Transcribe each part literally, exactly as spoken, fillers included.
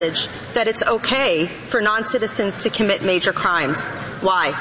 that it's okay for non-citizens to commit major crimes. Why?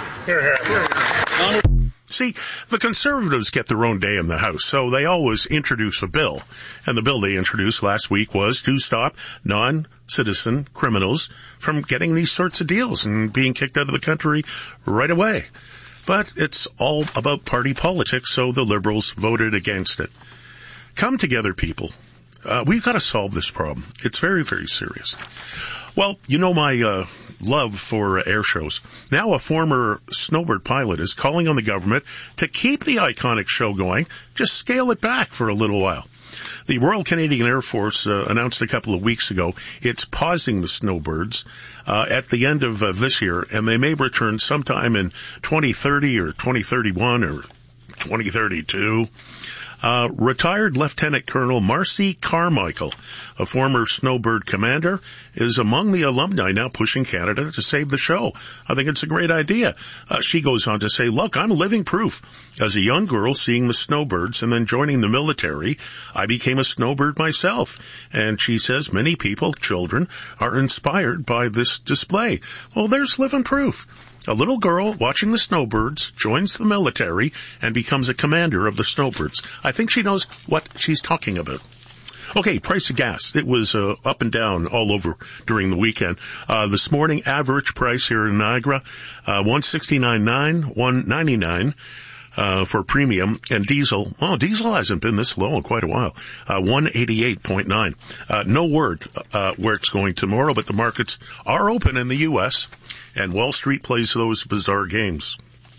See, the Conservatives get their own day in the House, so they always introduce a bill. And the bill they introduced last week was to stop non-citizen criminals from getting these sorts of deals and being kicked out of the country right away. But it's all about party politics, so the Liberals voted against it. Come together, people. Uh, we've got to solve this problem. It's very, very serious. Well, you know my uh, love for air shows. Now a former snowbird pilot is calling on the government to keep the iconic show going, just scale it back for a little while. The Royal Canadian Air Force uh, announced a couple of weeks ago it's pausing the snowbirds uh, at the end of uh, this year, and they may return sometime in twenty thirty or twenty thirty-one or twenty thirty-two. Uh, retired Lieutenant Colonel Marcy Carmichael, a former snowbird commander, is among the alumni now pushing Canada to save the show. I think it's a great idea. Uh, she goes on to say, look, I'm living proof. As a young girl seeing the snowbirds and then joining the military, I became a snowbird myself. And she says many people, children, are inspired by this display. Well, there's living proof. A little girl watching the snowbirds joins the military and becomes a commander of the snowbirds. I think she knows what she's talking about. Okay, price of gas. It was uh, up and down all over during the weekend. Uh, this morning, average price here in Niagara, uh, one sixty-nine nine, one ninety-nine uh, for premium, and diesel. Oh, diesel hasn't been this low in quite a while. Uh, one eighty-eight point nine. Uh, no word uh, where it's going tomorrow, but the markets are open in the U S, and Wall Street plays those bizarre games.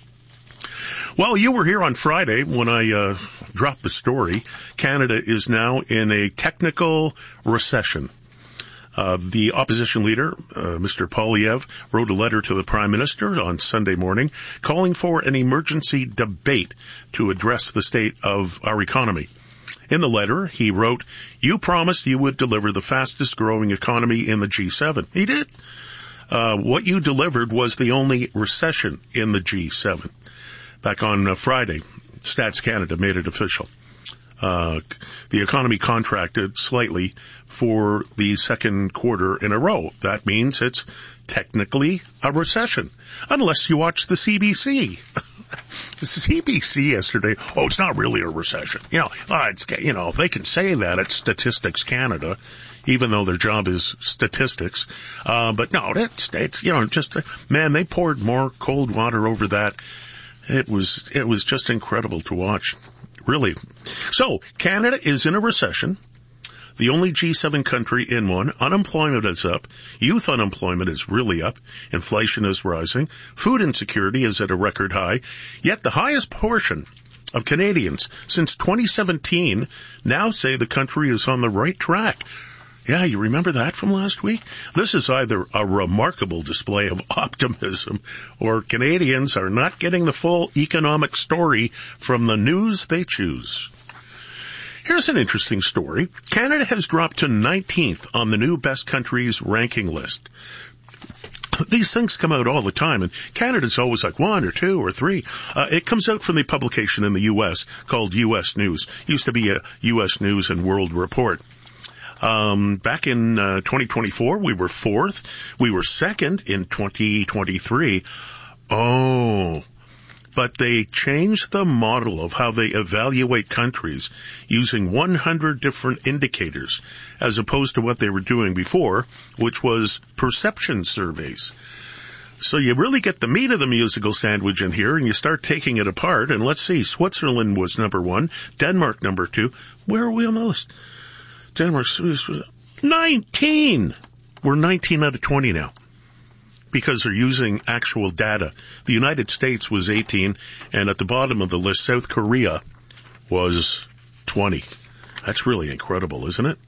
Well, you were here on Friday when I uh, dropped the story. Canada is now in a technical recession. Uh, the opposition leader, uh, Mister Poilievre, wrote a letter to the Prime Minister on Sunday morning calling for an emergency debate to address the state of our economy. In the letter, he wrote, "You promised you would deliver the fastest growing economy in the G seven. He did. Uh, what you delivered was the only recession in the G seven. Back on uh, Friday, Stats Canada made it official. Uh, the economy contracted slightly for the second quarter in a row. That means it's technically a recession, unless you watch the C B C. The C B C yesterday, oh, it's not really a recession. You know, uh, it's, you know, they can say that at Statistics Canada, even though their job is statistics. Uh, but no, it's, it's, you know, just, uh, man, they poured more cold water over that. It was, it was just incredible to watch. Really. So, Canada is in a recession. The only G seven country in one. Unemployment is up. Youth unemployment is really up. Inflation is rising. Food insecurity is at a record high. Yet the highest portion of Canadians since twenty seventeen now say the country is on the right track. Yeah, you remember that from last week? This is either a remarkable display of optimism or Canadians are not getting the full economic story from the news they choose. Here's an interesting story. Canada has dropped to nineteenth on the new best countries ranking list. These things come out all the time, and Canada's always like one or two or three. Uh, it comes out from the publication in the U S called U S News. It used to be a U S News and World Report. Um, back in uh, twenty twenty-four, we were fourth. We were second in twenty twenty-three. Oh, but they changed the model of how they evaluate countries using one hundred different indicators as opposed to what they were doing before, which was perception surveys. So you really get the meat of the musical sandwich in here, and you start taking it apart. And let's see, Switzerland was number one, Denmark number two. Where are we on the list? Denmark, nineteen. We're nineteen out of twenty now because they're using actual data. The United States was eighteen, and at the bottom of the list, South Korea was twenty. That's really incredible, isn't it?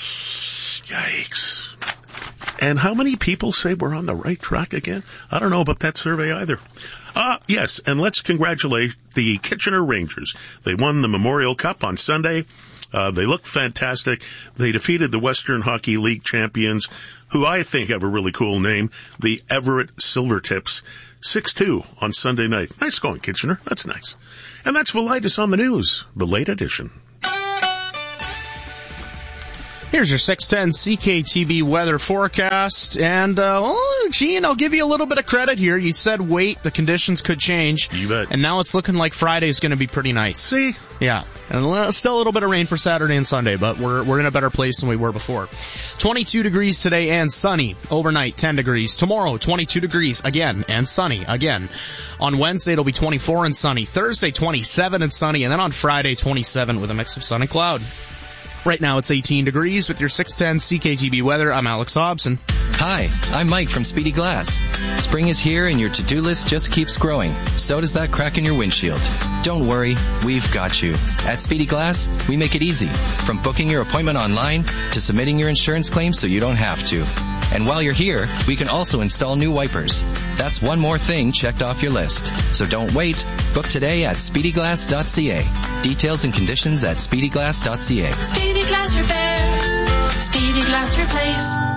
Yikes. And how many people say we're on the right track again? I don't know about that survey either. Ah, uh, yes, and let's congratulate the Kitchener Rangers. They won the Memorial Cup on Sunday. Uh, they looked fantastic. They defeated the Western Hockey League champions, who I think have a really cool name, the Everett Silvertips, six two on Sunday night. Nice going, Kitchener. That's nice. And that's Velitis on the News, the late edition. Here's your six ten C K T V weather forecast. And, uh, well, Gene, I'll give you a little bit of credit here. You said wait, the conditions could change. You bet. And now it's looking like Friday's going to be pretty nice. See? Yeah. And still a little bit of rain for Saturday and Sunday, but we're we're in a better place than we were before. twenty-two degrees today and sunny. Overnight, ten degrees. Tomorrow, twenty-two degrees again and sunny again. On Wednesday, it'll be twenty-four and sunny. Thursday, twenty-seven and sunny. And then on Friday, twenty-seven with a mix of sun and cloud. Right now it's eighteen degrees with your six ten C K G B weather. I'm Alex Hobson. Hi, I'm Mike from Speedy Glass. Spring is here and your to-do list just keeps growing. So does that crack in your windshield. Don't worry, we've got you. At Speedy Glass, we make it easy. From booking your appointment online to submitting your insurance claim so you don't have to. And while you're here, we can also install new wipers. That's one more thing checked off your list. So don't wait. Book today at speedy glass dot c a. Details and conditions at speedy glass dot c a. Speedy Glass Repair. Speedy Glass Replace.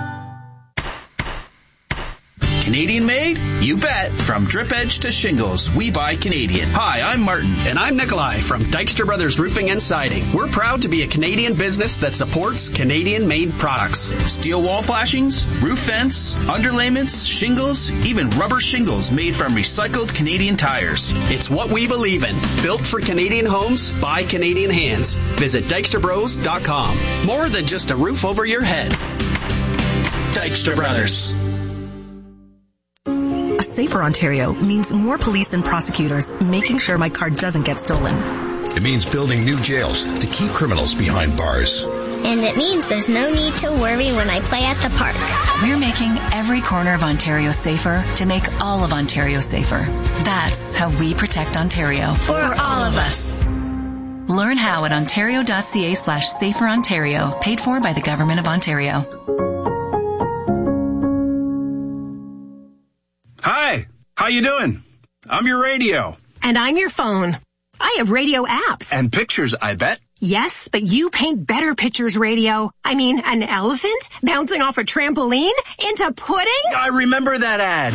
Canadian made? You bet. From drip edge to shingles, we buy Canadian. Hi, I'm Martin. And I'm Nikolai from Dykstra Brothers Roofing and Siding. We're proud to be a Canadian business that supports Canadian-made products. Steel wall flashings, roof vents, underlayments, shingles, even rubber shingles made from recycled Canadian tires. It's what we believe in. Built for Canadian homes by Canadian hands. Visit dykstra bros dot com. More than just a roof over your head. Dykstra Brothers. A safer Ontario means more police and prosecutors making sure my car doesn't get stolen. It means building new jails to keep criminals behind bars. And it means there's no need to worry when I play at the park. We're making every corner of Ontario safer to make all of Ontario safer. That's how we protect Ontario. For all of us. Learn how at ontario.ca slash safer Ontario. Paid for by the Government of Ontario. Hi, how you doing? I'm your radio. And I'm your phone. I have radio apps. And pictures, I bet. Yes, but you paint better pictures, radio. I mean, an elephant bouncing off a trampoline into pudding? I remember that ad.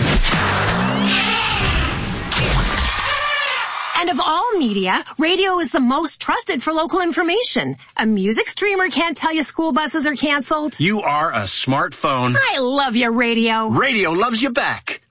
And of all media, radio is the most trusted for local information. A music streamer can't tell you school buses are canceled. You are a smartphone. I love your radio. Radio loves you back.